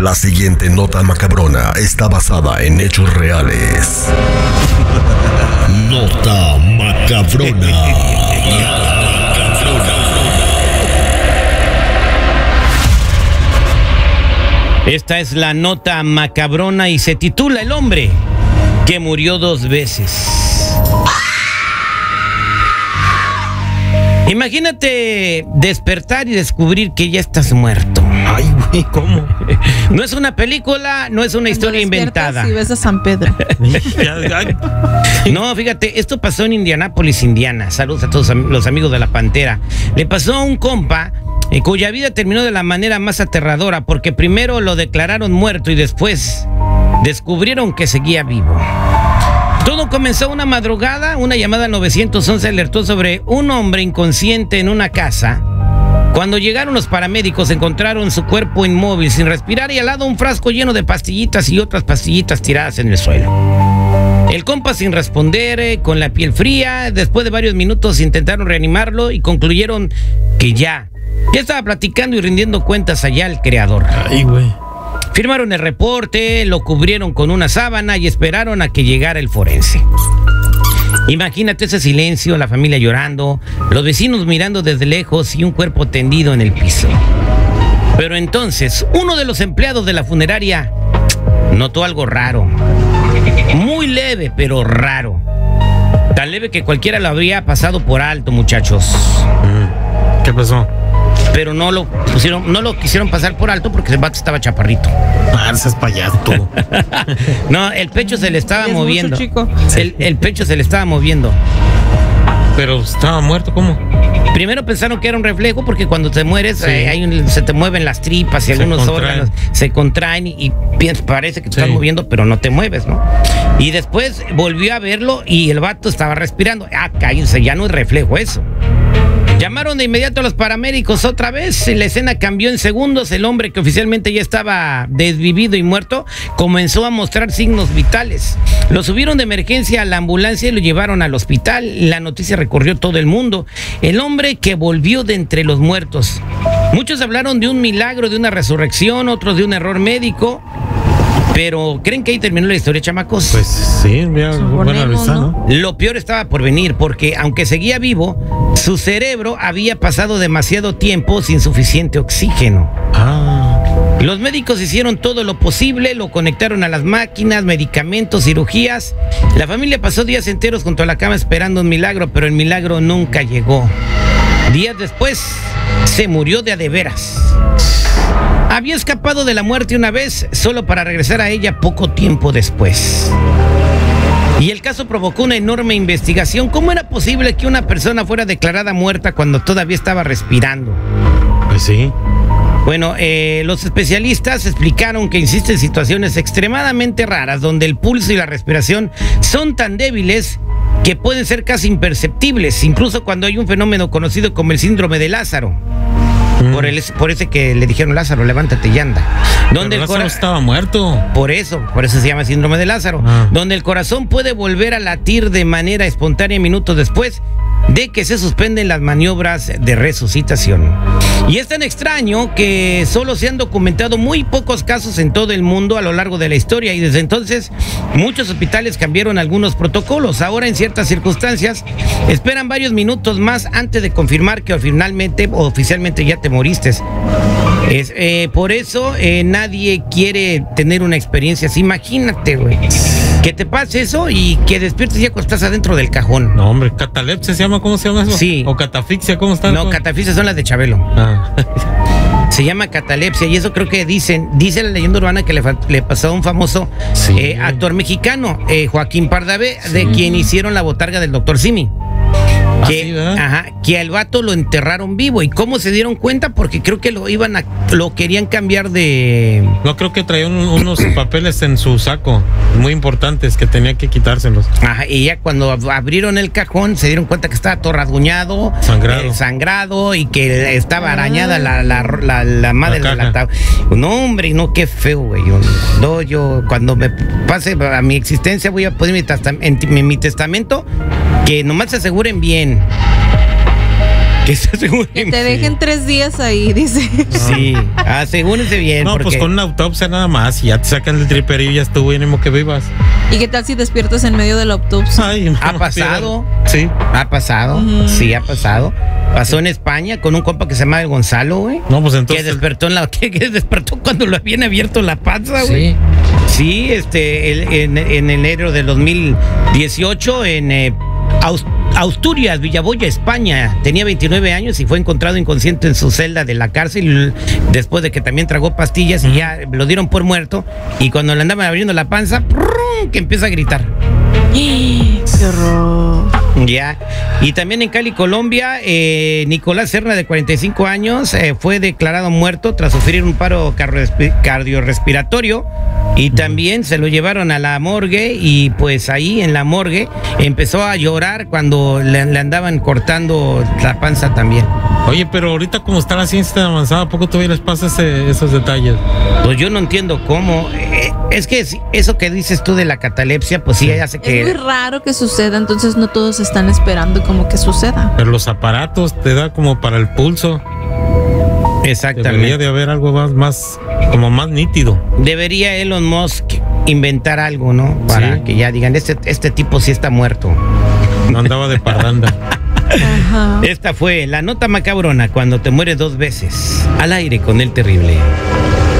La siguiente nota macabrona está basada en hechos reales. Nota macabrona. Esta es la nota macabrona y se titula El hombre que murió 2 veces. Imagínate despertar y descubrir que ya estás muerto. Ay, güey, ¿cómo? No es una película, no es una historia inventada. Y ves a San Pedro. No, fíjate, esto pasó en Indianápolis, Indiana. Saludos a todos los amigos de La Pantera. Le pasó a un compa cuya vida terminó de la manera más aterradora, porque primero lo declararon muerto y después descubrieron que seguía vivo. Todo comenzó una madrugada. Una llamada al 911 alertó sobre un hombre inconsciente en una casa. Cuando llegaron los paramédicos encontraron su cuerpo inmóvil, sin respirar, y al lado un frasco lleno de pastillitas y otras pastillitas tiradas en el suelo. El compa sin responder, con la piel fría. Después de varios minutos intentaron reanimarlo y concluyeron que ya estaba platicando y rindiendo cuentas allá al creador. Ay, güey. Firmaron el reporte, lo cubrieron con una sábana y esperaron a que llegara el forense. Imagínate ese silencio, la familia llorando, los vecinos mirando desde lejos y un cuerpo tendido en el piso. Pero entonces, uno de los empleados de la funeraria notó algo raro. Muy leve, pero raro. Tan leve que cualquiera lo habría pasado por alto, muchachos. ¿Qué pasó? Pero no lo quisieron pasar por alto porque el vato estaba chaparrito. Ah, seas payaso tú. No, el pecho se le estaba moviendo. Mucho, chico. El pecho se le estaba moviendo. Pero estaba muerto, ¿cómo? Primero pensaron que era un reflejo porque cuando te mueres se te mueven las tripas y algunos órganos se contraen y parece que te estás moviendo, pero no te mueves, ¿no? Y después volvió a verlo y el vato estaba respirando. Ah, cállense, ya no es reflejo eso. Llamaron de inmediato a los paramédicos otra vez. La escena cambió en segundos. El hombre, que oficialmente ya estaba desvivido y muerto, comenzó a mostrar signos vitales. Lo subieron de emergencia a la ambulancia y lo llevaron al hospital. La noticia recorrió todo el mundo. El hombre que volvió de entre los muertos. Muchos hablaron de un milagro, de una resurrección, otros de un error médico. Pero, ¿creen que ahí terminó la historia, chamacos? Pues sí, buena avisar, ¿no? Lo peor estaba por venir, porque aunque seguía vivo, su cerebro había pasado demasiado tiempo sin suficiente oxígeno. Los médicos hicieron todo lo posible, lo conectaron a las máquinas, medicamentos, cirugías. La familia pasó días enteros junto a la cama esperando un milagro, pero el milagro nunca llegó. Días después, se murió de a de veras. Había escapado de la muerte una vez, solo para regresar a ella poco tiempo después. Y el caso provocó una enorme investigación. ¿Cómo era posible que una persona fuera declarada muerta cuando todavía estaba respirando? Pues sí. Bueno, los especialistas explicaron que existen situaciones extremadamente raras donde el pulso y la respiración son tan débiles que pueden ser casi imperceptibles, incluso cuando hay un fenómeno conocido como el síndrome de Lázaro. Por ese que le dijeron: Lázaro, levántate y anda. Donde Lázaro estaba muerto. Por eso se llama síndrome de Lázaro. Donde el corazón puede volver a latir de manera espontánea minutos después de que se suspenden las maniobras de resucitación. Y es tan extraño que solo se han documentado muy pocos casos en todo el mundo a lo largo de la historia, y desde entonces muchos hospitales cambiaron algunos protocolos. Ahora, en ciertas circunstancias, esperan varios minutos más antes de confirmar que oficialmente ya te moriste. Por eso nadie quiere tener una experiencia así. Imagínate, güey, que te pase eso y que despiertes ya cuando estás adentro del cajón. No, hombre, catalepsia se llama, ¿cómo se llama eso? Sí. O catafixia, ¿cómo está? No, catafixia son las de Chabelo. Se llama catalepsia, y eso creo que dice la leyenda urbana que le pasó a un famoso actor mexicano, Joaquín Pardavé, de quien hicieron La Botarga del Dr. Simi. Que al vato lo enterraron vivo. ¿Y cómo se dieron cuenta? Porque creo que lo querían cambiar de... No, creo que traía unos papeles en su saco muy importantes que tenía que quitárselos. Y ya cuando abrieron el cajón se dieron cuenta que estaba todo rasguñado, sangrado, y que estaba arañada la madre del ataúd. No, hombre, no, qué feo, güey. Yo cuando me pase a mi existencia voy a poner en mi testamento que nomás se aseguren bien Que se aseguren. Que te dejen 3 días ahí, dice. Sí, asegúrense bien. No, porque... pues con una autopsia nada más, y ya te sacan el triperío y ya estuvo, y ánimo que vivas. ¿Y qué tal si despiertas en medio de la autopsia? Ay, no, ¿Ha pasado? Sí. Ha pasado, sí, ha pasado. Pasó en España con un compa que se llama el Gonzalo, güey. No, pues entonces. Que despertó que despertó cuando lo habían abierto la panza, güey. Sí, en enero de 2018 en Asturias, Villaboya, España. Tenía 29 años y fue encontrado inconsciente en su celda de la cárcel después de que también tragó pastillas y ya lo dieron por muerto. Y cuando le andaban abriendo la panza, ¡prum!, que empieza a gritar. ¡Qué horror! Ya. Y también en Cali, Colombia, Nicolás Serna, de 45 años, fue declarado muerto tras sufrir un paro cardiorrespiratorio. Y también se lo llevaron a la morgue y pues ahí en la morgue empezó a llorar cuando le andaban cortando la panza también. Oye, pero ahorita como está la ciencia tan avanzada, ¿a poco todavía les pasa esos detalles? Pues yo no entiendo cómo. Es que eso que dices tú de la catalepsia, pues sí, hace que... Es muy raro que suceda, entonces no todos están esperando como que suceda. Pero los aparatos te da como para el pulso. Exactamente. Debería de haber algo más como más nítido. Debería Elon Musk inventar algo, ¿no? Para que ya digan, este tipo sí está muerto. No andaba de parranda. Ajá. Esta fue la nota macabrona cuando te mueres 2 veces. Al aire con el terrible.